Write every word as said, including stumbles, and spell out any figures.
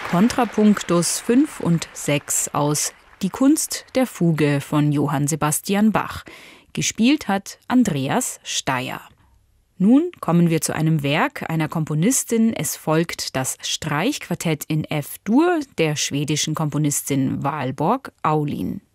Kontrapunktus fünf und sechs aus Die Kunst der Fuge von Johann Sebastian Bach. Gespielt hat Andreas Steier. Nun kommen wir zu einem Werk einer Komponistin. Es folgt das Streichquartett in F-Dur der schwedischen Komponistin Valborg Aulin.